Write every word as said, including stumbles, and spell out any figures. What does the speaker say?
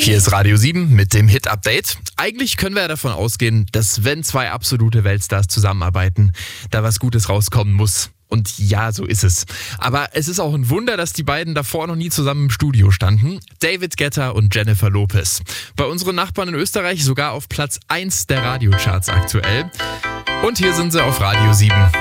Hier ist Radio sieben mit dem Hit-Update. Eigentlich können wir ja davon ausgehen, dass wenn zwei absolute Weltstars zusammenarbeiten, da was Gutes rauskommen muss. Und ja, so ist es. Aber es ist auch ein Wunder, dass die beiden davor noch nie zusammen im Studio standen. David Guetta und Jennifer Lopez. Bei unseren Nachbarn in Österreich sogar auf Platz eins der Radiocharts aktuell. Und hier sind sie auf Radio sieben.